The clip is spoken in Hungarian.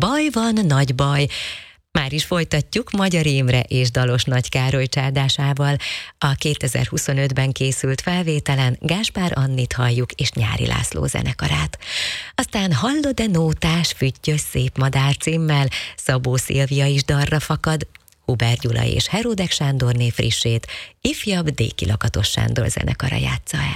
Baj van, nagy baj. Már is folytatjuk Magyar Imre és Dalos Nagy Károly csárdásával. A 2025-ben készült felvételen Gáspár Annit halljuk és Nyári László zenekarát. Aztán Hallod-e nótás, füttyös szép madár címmel Szabó Szilvia is darra fakad, Huber Gyula és Heródek Sándorné frissét ifjabb Déki Lakatos Sándor zenekara játsza el.